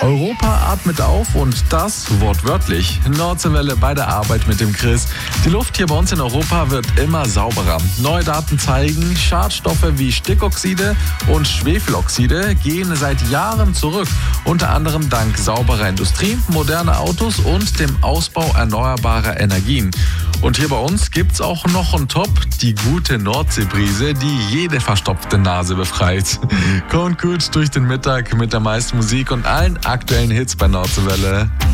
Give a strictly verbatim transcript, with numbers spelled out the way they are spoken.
Europa atmet auf und das wortwörtlich. Nordseewelle bei der Arbeit mit dem Chris. Die Luft hier bei uns in Europa wird immer sauberer. Neue Daten zeigen, Schadstoffe wie Stickoxide und Schwefeloxide gehen seit Jahren zurück. Unter anderem dank sauberer Industrie, moderner Autos und dem Ausbau erneuerbarer Energien. Und hier bei uns gibt's auch noch on top die gute Nordseebrise, die jede verstopfte Nase befreit. Kommt gut durch den Mittag mit der meisten Musik und allen aktuellen Hits bei Nordseewelle.